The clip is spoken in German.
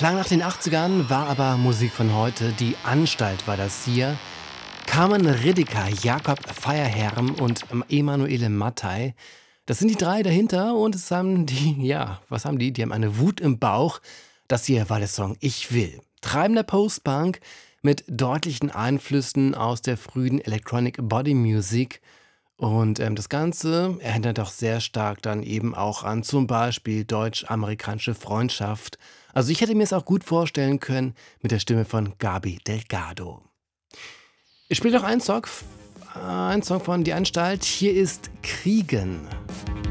Klang nach den 80ern, war aber Musik von heute. Die Anstalt war das hier. Carmen Ridiker, Jakob Feierherm und Emanuele Mattei. Das sind die drei dahinter und es haben die, ja, was haben die? Die haben eine Wut im Bauch. Das hier war der Song Ich will. Treibender Post-Punk mit deutlichen Einflüssen aus der frühen Electronic Body Music. Und das Ganze erinnert doch sehr stark dann eben auch an zum Beispiel deutsch-amerikanische Freundschaft. Also ich hätte mir es auch gut vorstellen können mit der Stimme von Gabi Delgado. Ich spiele noch einen Song von Die Anstalt. Hier ist Kriegen.